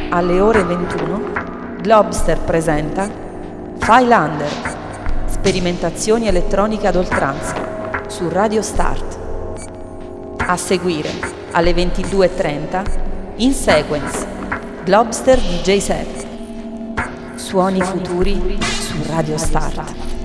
alle ore 21, Globster presenta Failander, sperimentazioni elettroniche ad oltranza, su Radio Start. A seguire, alle 22:30, In Sequence, Globster DJ Set. Suoni futuri su Radio Start.